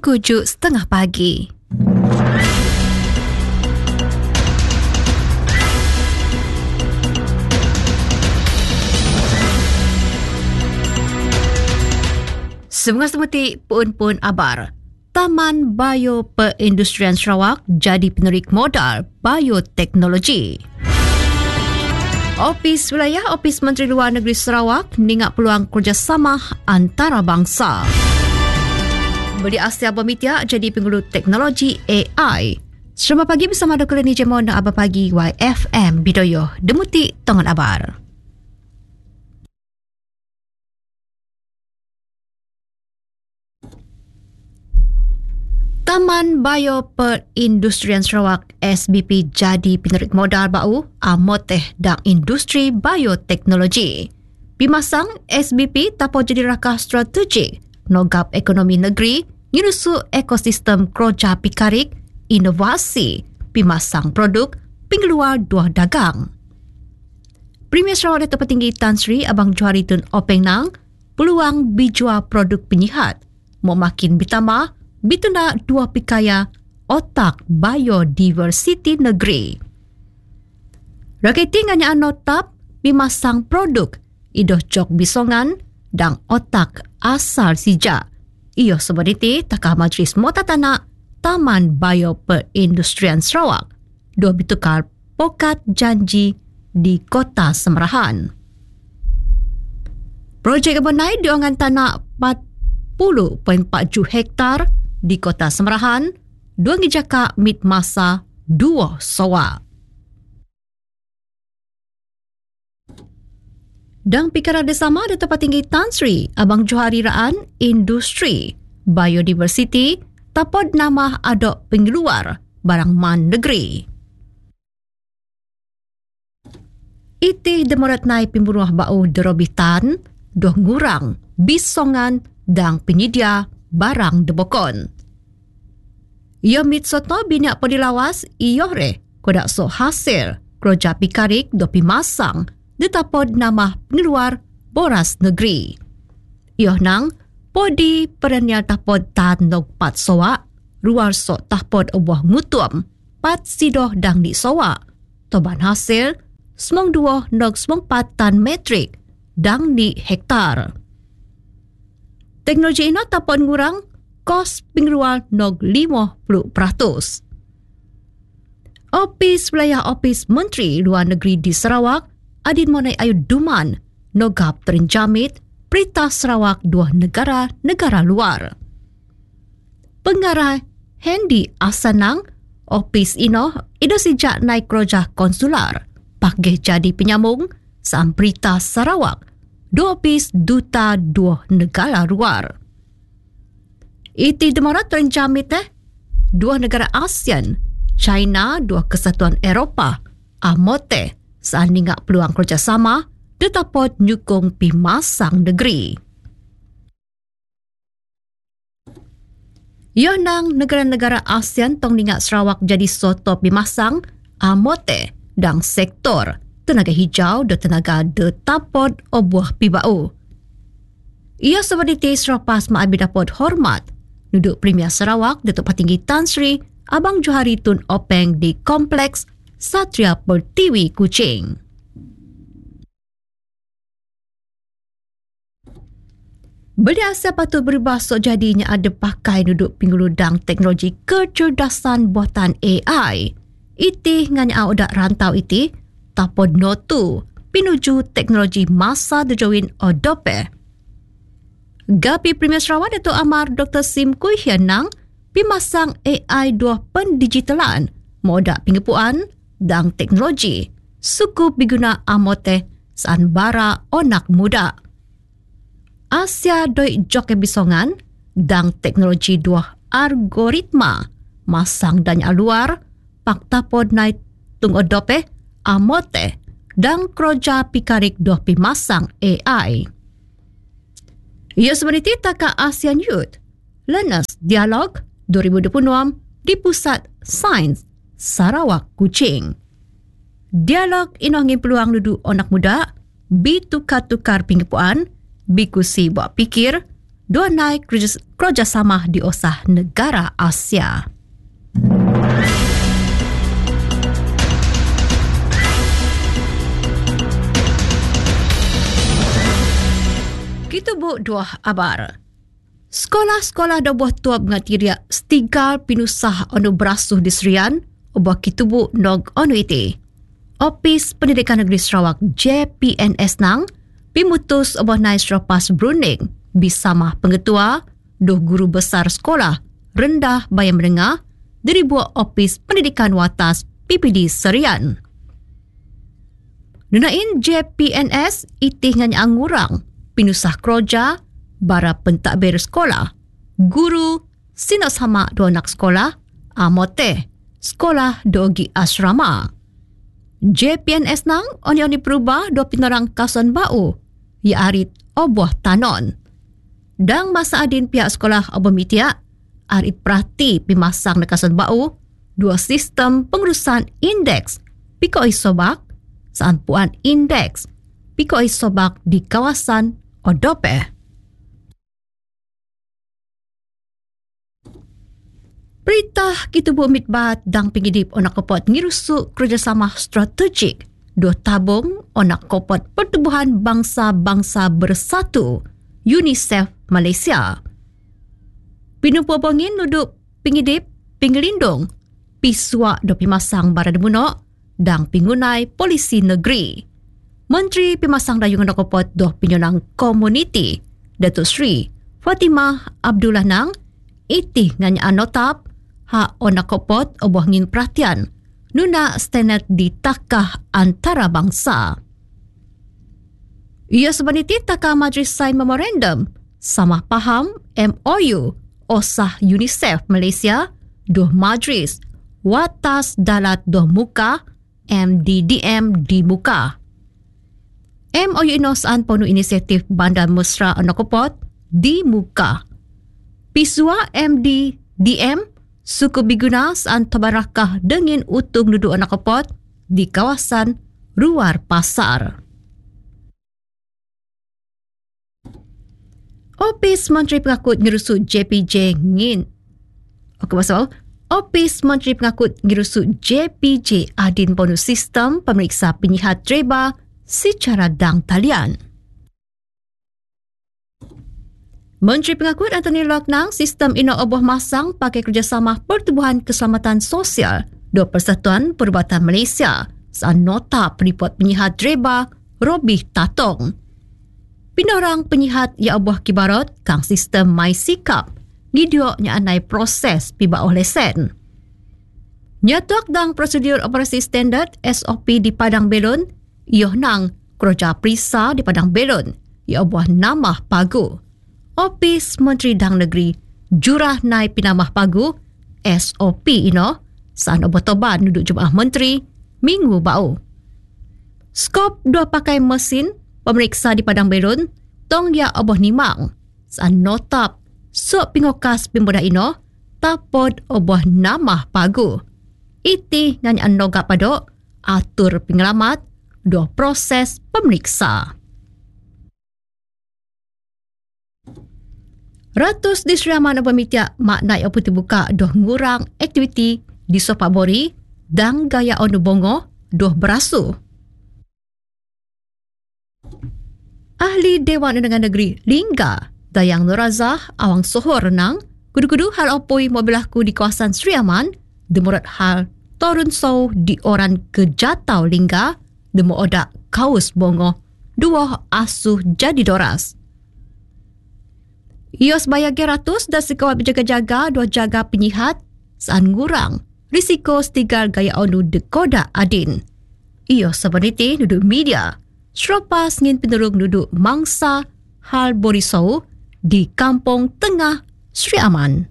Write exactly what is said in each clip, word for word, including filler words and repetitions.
Kukujuk setengah pagi. Semua semuti pun-pun abar. Taman Bio Perindustrian Sarawak jadi penerik modal bioteknologi. Opis Wilayah Opis Menteri Luar Negeri Sarawak ningak peluang kerjasama antarabangsa. Beli Asia Bermitiak jadi penggulu teknologi A I. Selamat pagi bersama Doktor Leni Jemon dan Abang Pagi Y F M Bidoyo. Demuti Tongan Abar. Taman Bio Perindustrian Sarawak S B P jadi penerik modal bau amoteh dan industri bioteknologi. Pimasang S B P tapo jadi rakah strategik nogap ekonomi negeri ngirusu ekosistem kroja pikarik, inovasi, pimasang produk, pengeluar dua dagang. Premier Sarawak Dato' Petinggi Tan Sri Abang Johari Tun Openg Nang peluang bijua produk penyihat mau makin bertambah bituna dua pikaya otak biodiversity negeri. Raketing hanya notap bimasang produk idoh jok bisongan dan otak asal sijak. Iyo sebenarnya takah majlis motatana Taman Bio Perindustrian Sarawak dua bitukar pokat janji di Kota Semerahan. Projek Abonai diongan tanah empat puluh perpuluhan empat juta hektar di Kota Semerahan, dua ngijaka mit masa dua sowa. Dan pikara bersama Dato' Petinggi Tan Sri Abang Johari Raan Industri Biodiversity tapod nama adok pengeluar barang man negeri. Itih demorat naik pembunuh bau derobitan, doh ngurang, bisongan dan penyedia barang debokon. Ia mitsoto binyak podilawas iyo re kodak so hasil kerja pikarik dopi masang ditapod nama pengeluar boras negeri. Iyo nang podi perenya tapod tan nog pat soa luar so tapod obuah mutuam pat sidoh dang di soa toban hasil semong dua nog semong pat tan metrik dang di hektar. Teknologi ini tapod ngurang kos pengeluar nog lima puluh peratus. Opis Wilayah Opis Menteri Luar Negeri di Sarawak adin monai ayu duman nogap terinjamit perintah Sarawak dua negara-negara luar. Pengarah Hendy Asanang Opis ino ido sejak naik kerja konsular pakge jadi penyambung sam perintah Sarawak dua opis duta dua negara luar. Iti demorat terinjamit eh dua negara ASEAN, China, dua kesatuan Eropah, amote seandingak peluang kerjasama detapot nyukung pimasang negeri. Ia nang negara-negara ASEAN tong ningak Sarawak jadi soto pimasang, amote dan sektor tenaga hijau dan tenaga detapot obuah pibau. Ia sebenarnya serapas maabi dapot hormat duduk Premier Sarawak Dato' Petinggi Tan Sri Abang Johari Tun Openg di Kompleks Satria Pertiwi Kuching. Beli asal patut berubah sok jadinya ada pakai duduk pingguludang teknologi kecerdasan buatan A I. Itih nganya odak rantau itih tapod notu pinuju teknologi masa dejawin odope. Gapi Premier Sarawak Dato' Amar Doktor Sim Kui Hian Nang pimasang A I dua pendigitalan modak pengepuan dan teknologi suku biguna amote saan bara onak muda. Asia doi joke bisongan dan teknologi dua algoritma masang dan luar pakta pod naik tung odope amote dan kroja pikarik dua pimasang A I. Ia sebenarnya taka ASEAN Youth Learners Dialog dua ribu dua puluh enam di Pusat Sains Sarawak Kuching. Dialog inongi peluang dudu anak muda bi tukar-tukar pengepuan, bi kusi buat pikir dua naik kerjasama di osah negara Asia. Kita buat dua abar. Sekolah-sekolah dah buat tuap ngatiria stigar pinusah onu berasuh di Serian, ubah kita buat nog onu iti. Opis Pendidikan Negeri Sarawak J P N S nang pimutus ubah naik serapas berunding bersama pengetua doh guru besar sekolah rendah bayar menengah dari buat Opis Pendidikan Watas P P D Serian. Nunain J P N S itih nganya angurang pinusah kroja bara pentadbir sekolah, guru, sinos hama dua anak sekolah, amote, sekolah dogi asrama. J P N S nang oni-oni perubah dua pinarang kason bau, ya arit oboh tanon. Dang masa adin pihak sekolah oboh mitia, arit perhati pimasang na kason bau, dua sistem pengurusan indeks, piko isobak, saan puan indeks, piko isobak di kawasan Odope. Perintah kita buat mitbat dang pengidip onak kopot ngirusuk kerjasama strategik dua tabung onak kopot Pertubuhan Bangsa-Bangsa Bersatu UNICEF Malaysia. Pinupobongin nuduk pengidip pingelindung pisua do pimasang barad munok dang pingunai polisi negeri. Menteri Pimasang Dayung onak kopot doh pinyonang komuniti Datuk Sri Fatimah Abdullah nang itih nganya anotap ha onak kopot oboh ngin perhatian nuna standard di takah antara bangsa. Ia sebaniti takah Majlis Sain Memorandum sama paham M O U osah UNICEF Malaysia doh Majlis Watas Dalat doh Muka M D D M di Muka. M O U inosaan ponu inisiatif Bandar Mesra onak kopot di Muka. Pisua M D D M suku biguna saan tabarakah dengan utung duduk anak kopot di kawasan luar pasar. Opis Menteri Pengakut ngirusuk J P J ngin. Okey pasal. Opis Menteri Pengakut ngirusuk J P J adin ponu sistem pemeriksa penyihat reba secara dang talian. Menteri Pengakut Anthony Loknang sistem ino oboh masang pakai kerjasama Pertubuhan Keselamatan Sosial do Persatuan Perubatan Malaysia saan nota penipot penyihat reba Robih Tatong. Pinorang penyihat ya oboh kibarot kang sistem MySikap gidio nya anai proses piba oleh lesen. Nyatuak dang prosedur operasi standard S O P di Padang Belon Yoh nang kerja perisa di Padang Belon ya oboh namah pagu. Opis Menteri Dang Negeri jurah naik pinamah pagu S O P ino saan oboh toban duduk Jemaah Menteri minggu bau. Skop dua pakai mesin pemeriksa di Padang Belon tong ya oboh nimang saan notap sok pingokas pimboda ino tapod oboh namah pagu. Iti nganyan noga padok atur pengelamat do proses pemeriksa. Ratus di Sri Aman Obamitia maknai opo dibuka doh ngurang aktiviti di Sopak Bori dan gaya onu bongo doh berasu. Ahli Dewan Undangan Negeri Lingga Dayang Nurazah awang sohor renang kudu-kudu hal opoi mobilaku di kawasan Sri Aman demurat hal torun sau di oran kejatau Lingga demo odak kaus bongo dua asuh jadi doras. Ios bayar geratus dan sekawat berjaga-jaga dua jaga penyihat saan ngurang risiko stigar gaya onu dekoda adin. Ios sebenarnya duduk media selepas ngin penerung duduk mangsa hal borisau di Kampung Tengah Sri Aman.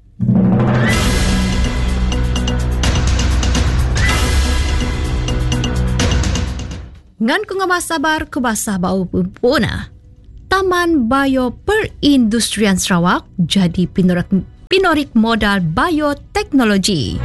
Ngan ku ngabas sabar ku basah bau pumpuna. Taman Bio Perindustrian Sarawak jadi pinorik, pinorik modal bioteknologi.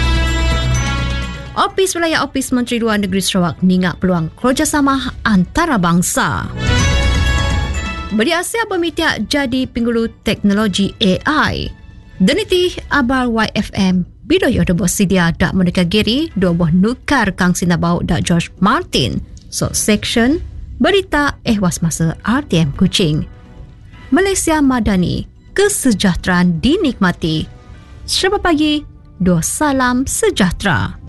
Opis Wilayah Opis Menteri Luar Negeri Sarawak ningak peluang kerjasama antara bangsa. Beri Asia bermitiak jadi penggulu teknologi A I. Dan itu abar Y F M. Bila you ada bersedia dak mendekat giri, dua buah nukar Kang Sinabau dak George Martin. So, section berita ehwas masa R T M Kuching. Malaysia Madani, kesejahteraan dinikmati. Selamat pagi, dua salam sejahtera.